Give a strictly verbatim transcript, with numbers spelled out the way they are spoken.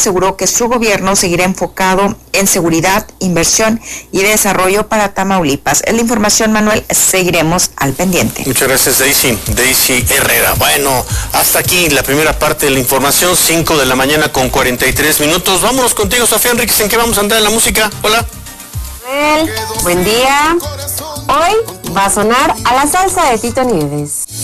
aseguró que su gobierno seguirá enfocado en seguridad, inversión y desarrollo para Tamaulipas. Es la información, Manuel, seguiremos al pendiente. Muchas gracias, Daisy. Daisy Herrera. Bueno, hasta aquí la primera parte de la información, cinco de la mañana con cuarenta y tres minutos. Vámonos contigo, Sofía Enríquez, ¿en qué vamos a andar en la música? Hola. Buen día. Hoy va a sonar a la salsa de Tito Nieves.